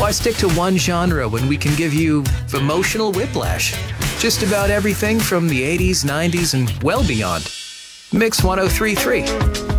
Why stick to one genre when we can give you emotional whiplash? Just about everything from the 80s, 90s, and well beyond. Mix 1033.